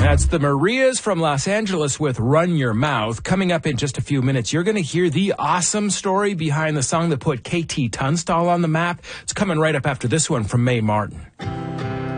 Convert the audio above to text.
That's the Marias from Los Angeles with Run Your Mouth. Coming up in just a few minutes, you're going to hear the awesome story behind the song that put KT Tunstall on the map. It's coming right up after this one from Mae Martin.